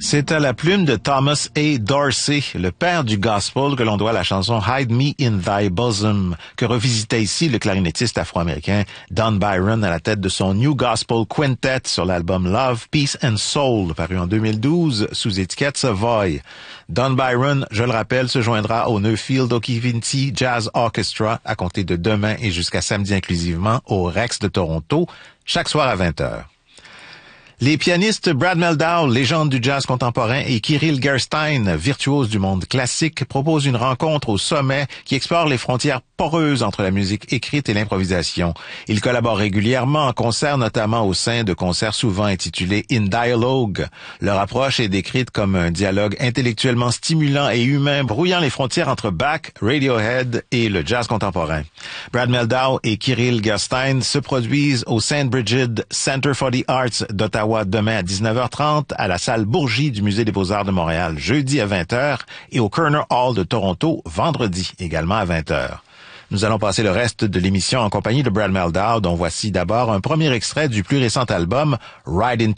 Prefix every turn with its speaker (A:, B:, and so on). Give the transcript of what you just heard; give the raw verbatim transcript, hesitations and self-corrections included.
A: C'est à la plume de Thomas A. Dorsey, le père du gospel, que l'on doit la chanson Hide Me in Thy Bosom, que revisitait ici le clarinettiste afro-américain Don Byron à la tête de son New Gospel Quintet sur l'album Love, Peace and Soul, paru en deux mille douze sous étiquette Savoy. Don Byron, je le rappelle, se joindra au Nuffield O'Keeffe Jazz Orchestra à compter de demain et jusqu'à samedi inclusivement au Rex de Toronto, chaque soir à vingt heures. Les pianistes Brad Mehldau, légende du jazz contemporain, et Kirill Gerstein, virtuose du monde classique, proposent une rencontre au sommet qui explore les frontières poreuses entre la musique écrite et l'improvisation. Ils collaborent régulièrement en concert, notamment au sein de concerts souvent intitulés In Dialogue. Leur approche est décrite comme un dialogue intellectuellement stimulant et humain, brouillant les frontières entre Bach, Radiohead et le jazz contemporain. Brad Mehldau et Kirill Gerstein se produisent au Saint Brigid Center for the Arts d'Ottawa demain à dix-neuf heures trente, à la salle Bourgie du Musée des Beaux-Arts de Montréal jeudi à vingt heures et au Kerner Hall de Toronto vendredi également à vingt heures. Nous allons passer le reste de l'émission en compagnie de Brad Mehldau, dont voici d'abord un premier extrait du plus récent album Ride Into